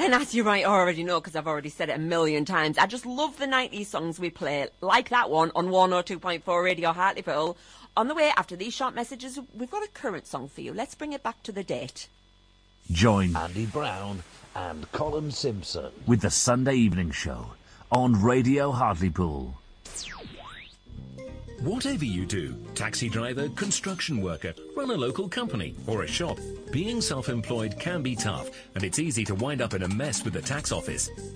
And as you might already know, because I've already said it a million times, I just love the 90s songs we play, like that one on 102.4 Radio Hartlepool. On the way, after these short messages, we've got a current song for you. Let's bring it back to the date. Join Andy Brown and Colin Simpson with the Sunday Evening Show on Radio Hartlepool. Whatever you do, taxi driver, construction worker, run a local company or a shop, being self-employed can be tough, and it's easy to wind up in a mess with the tax office.